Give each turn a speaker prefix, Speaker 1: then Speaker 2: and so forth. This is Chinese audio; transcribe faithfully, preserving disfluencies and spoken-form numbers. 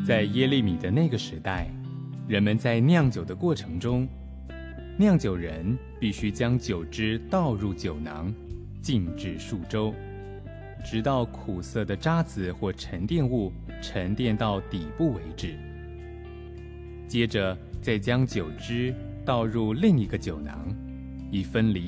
Speaker 1: 在耶利米的那个时代，人们在酿酒的过程中，酿酒人必须将酒汁倒入酒囊，静置数周，直到苦涩的渣子或沉淀物沉淀到底部为止。接着再将酒汁倒入另一个酒囊，以分离